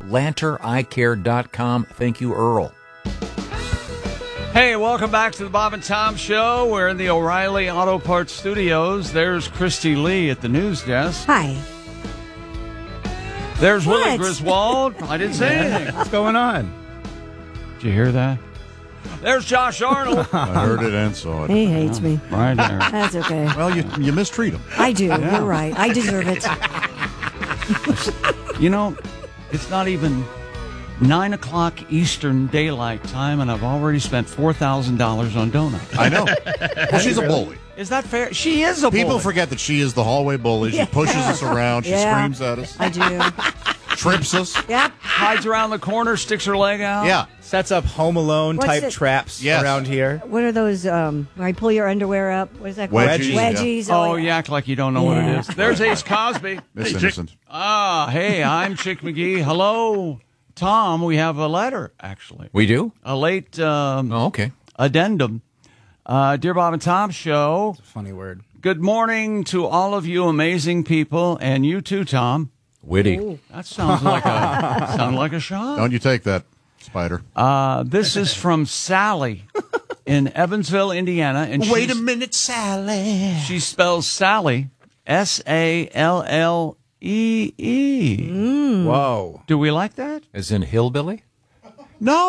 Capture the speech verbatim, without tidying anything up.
lanter eye care dot com. Thank you, Earl. Hey, welcome back to the Bob and Tom Show. We're in the O'Reilly Auto Parts Studios. There's Christy Lee at the news desk. Hi. There's What? Willie Griswold. I didn't say anything. What's going on? Did you hear that? There's Josh Arnold. I heard it and saw it. He hates me. Right there. That's okay. Well, you you mistreat him. I do. You're right. I deserve it. You know, it's not even nine o'clock Eastern Daylight Time, and I've already spent four thousand dollars on donuts. I know. Well, she's a bully. Is that fair? She is a People bully. forget that she is the hallway bully. She Yeah. pushes us around. She Yeah. screams at us. I do. Trips us. Yep. Hides around the corner, sticks her leg out. Yeah. Sets up Home Alone What's type it- traps Yes. around here. What are those, um, where I pull your underwear up? What is that called? Wedgies. Wedgies. Oh, you act like you don't know what it Yeah. is. There's Ace Cosby. Miss Innocent. Ah, hey, I'm Chick McGee. Hello, Tom. We have a letter, actually. We do? A late um, Oh, okay. addendum. Uh, Dear Bob and Tom Show, Funny word. good morning to all of you amazing people, and you too, Tom. Witty. That sounds like a sound like a shot. Don't you take that, Spider. Uh, this is from Sally in Evansville, Indiana. And Wait a she's- minute, Sally. She spells Sally S A L L E E. Whoa. Do we like that? As in hillbilly? No.